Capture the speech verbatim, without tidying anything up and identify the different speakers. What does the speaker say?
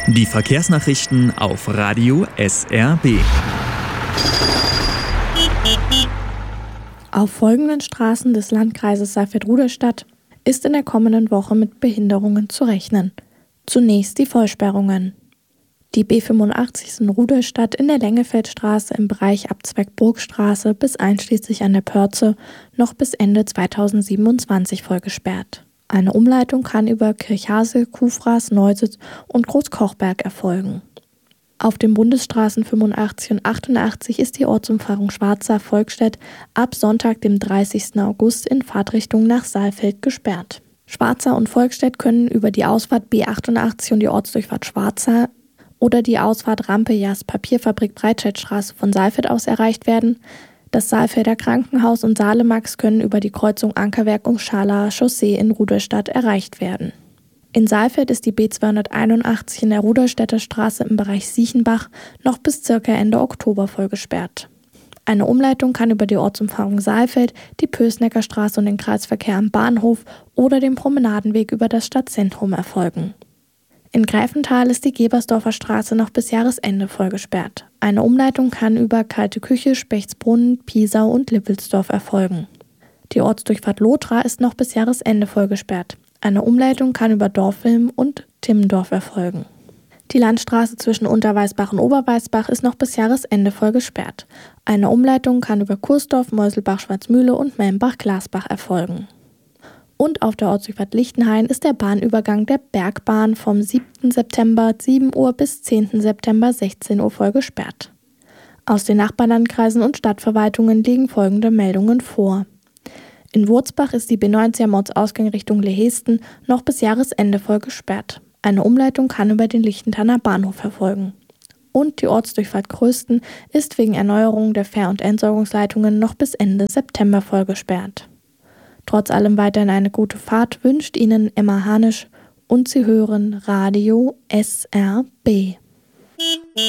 Speaker 1: Die Verkehrsnachrichten auf Radio S R B.
Speaker 2: Auf folgenden Straßen des Landkreises Saalfeld-Rudolstadt ist in der kommenden Woche mit Behinderungen zu rechnen. Zunächst die Vollsperrungen. Die B fünfundachtzig ist in Rudolstadt in der Lengefeldstraße im Bereich ab Zweckburgstraße bis einschließlich an der Pörze noch bis Ende zweitausendsiebenundzwanzig vollgesperrt. Eine Umleitung kann über Kirchhasel, Kufras, Neusitz und Großkochberg erfolgen. Auf den Bundesstraßen fünfundachtzig und achtundachtzig ist die Ortsumfahrung Schwarza-Volkstedt ab Sonntag, dem dreißigsten August in Fahrtrichtung nach Saalfeld gesperrt. Schwarza und Volkstedt können über die Ausfahrt B achtundachtzig und die Ortsdurchfahrt Schwarza oder die Ausfahrt Rampe Jas Papierfabrik Breitscheidstraße von Saalfeld aus erreicht werden. Das Saalfelder Krankenhaus und Salemax können über die Kreuzung Ankerwerk und Schalaer Chaussee in Rudolstadt erreicht werden. In Saalfeld ist die B zweihunderteinundachtzig in der Rudolstädter Straße im Bereich Siechenbach noch bis circa Ende Oktober vollgesperrt. Eine Umleitung kann über die Ortsumfahrung Saalfeld, die Pößnecker Straße und den Kreisverkehr am Bahnhof oder den Promenadenweg über das Stadtzentrum erfolgen. In Greifenthal ist die Gebersdorfer Straße noch bis Jahresende vollgesperrt. Eine Umleitung kann über Kalte Küche, Spechtsbrunnen, Piesau und Lippelsdorf erfolgen. Die Ortsdurchfahrt Lothra ist noch bis Jahresende vollgesperrt. Eine Umleitung kann über Dorfilm und Timmendorf erfolgen. Die Landstraße zwischen Unterweißbach und Oberweißbach ist noch bis Jahresende voll gesperrt. Eine Umleitung kann über Kursdorf, Meuselbach, Schwarzmühle und Melmbach-Glasbach erfolgen. Und auf der Ortsdurchfahrt Lichtenhain ist der Bahnübergang der Bergbahn vom siebten September sieben Uhr bis zehnten September sechzehn Uhr voll gesperrt. Aus den Nachbarlandkreisen und Stadtverwaltungen liegen folgende Meldungen vor. In Wurzbach ist die B neunzig am Ortsausgang Richtung Lehesten noch bis Jahresende voll gesperrt. Eine Umleitung kann über den Lichtenthainer Bahnhof erfolgen. Und die Ortsdurchfahrt Grösten ist wegen Erneuerung der Fähr- und Entsorgungsleitungen noch bis Ende September voll gesperrt. Trotz allem weiterhin eine gute Fahrt wünscht Ihnen Emma Hanisch und Sie hören Radio S R B.